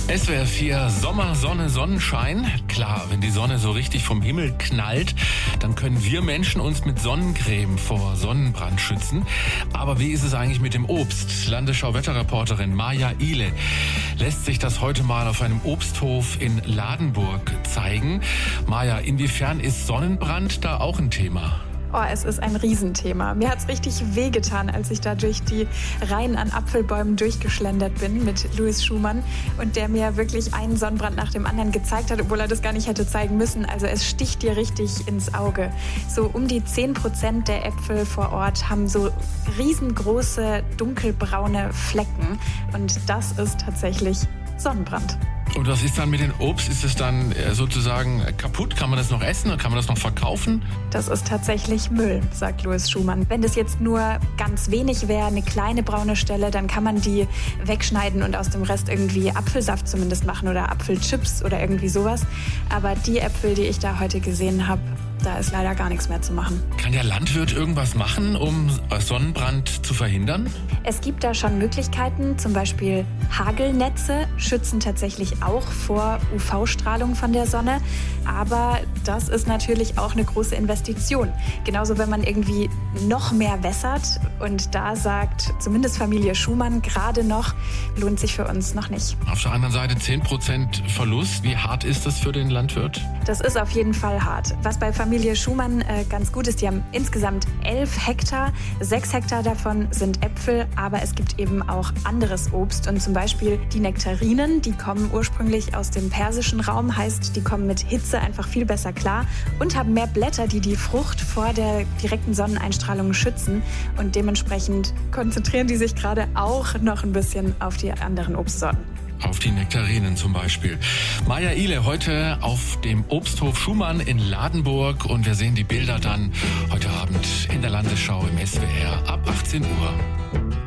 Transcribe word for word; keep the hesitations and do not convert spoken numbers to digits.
S W R vier, Sommer, Sonne, Sonnenschein. Klar, wenn die Sonne so richtig vom Himmel knallt, dann können wir Menschen uns mit Sonnencreme vor Sonnenbrand schützen. Aber wie ist es eigentlich mit dem Obst? Landesschau-Wetterreporterin Maja Ihle lässt sich das heute mal auf einem Obsthof in Ladenburg zeigen. Maja, inwiefern ist Sonnenbrand da auch ein Thema? Oh, es ist ein Riesenthema. Mir hat's richtig wehgetan, als ich da durch die Reihen an Apfelbäumen durchgeschlendert bin mit Louis Schumann und der mir wirklich einen Sonnenbrand nach dem anderen gezeigt hat, obwohl er das gar nicht hätte zeigen müssen. Also es sticht dir richtig ins Auge. So um die zehn Prozent der Äpfel vor Ort haben so riesengroße dunkelbraune Flecken und das ist tatsächlich Sonnenbrand. Und was ist dann mit dem Obst? Ist es dann sozusagen kaputt? Kann man das noch essen oder kann man das noch verkaufen? Das ist tatsächlich Müll, sagt Louis Schumann. Wenn das jetzt nur ganz wenig wäre, eine kleine braune Stelle, dann kann man die wegschneiden und aus dem Rest irgendwie Apfelsaft zumindest machen oder Apfelchips oder irgendwie sowas. Aber die Äpfel, die ich da heute gesehen habe, da ist leider gar nichts mehr zu machen. Kann der Landwirt irgendwas machen, um Sonnenbrand zu verhindern? Es gibt da schon Möglichkeiten, zum Beispiel Hagelnetze schützen tatsächlich auch vor U V-Strahlung von der Sonne. Aber das ist natürlich auch eine große Investition. Genauso, wenn man irgendwie noch mehr wässert. Und da sagt zumindest Familie Schumann gerade noch, lohnt sich für uns noch nicht. Auf der anderen Seite zehn Prozent Verlust. Wie hart ist das für den Landwirt? Das ist auf jeden Fall hart. Was bei Familie Schumann äh, ganz gut ist, die haben insgesamt elf Hektar. Sechs Hektar davon sind Äpfel, aber es gibt eben auch anderes Obst. Und zum Beispiel die Nektarinen, die kommen ursprünglich aus dem persischen Raum, heißt, die kommen mit Hitze einfach viel besser klar und haben mehr Blätter, die die Frucht vor der direkten Sonneneinstrahlung schützen. Und dementsprechend konzentrieren die sich gerade auch noch ein bisschen auf die anderen Obstsorten. Auf die Nektarinen zum Beispiel. Maja Ihle heute auf dem Obsthof Schumann in Ladenburg und wir sehen die Bilder dann heute Abend in der Landesschau im S W R ab achtzehn Uhr.